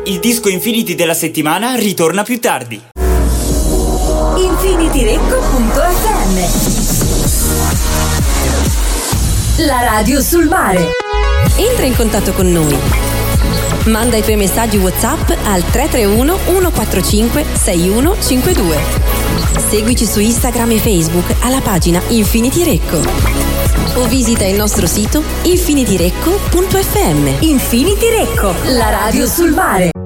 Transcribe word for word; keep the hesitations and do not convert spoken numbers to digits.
il disco Infinity della settimana ritorna più tardi. Infinityrecco punto effe emme, la radio sul mare. Entra in contatto con noi. Manda i tuoi messaggi WhatsApp al tre tre uno uno quattro cinque sei uno cinque due. Seguici su Instagram e Facebook alla pagina Infinityrecco o visita il nostro sito infinityrecco punto effe emme. Infinityrecco, la radio sul mare.